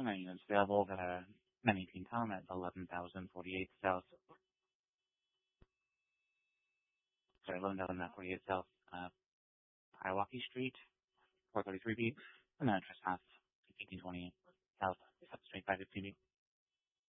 units available that are 19 Town at 11,048 South. Sorry, 11,048 South Hiawaukee Street, 433B, and then trespass 1820 South Street 515B.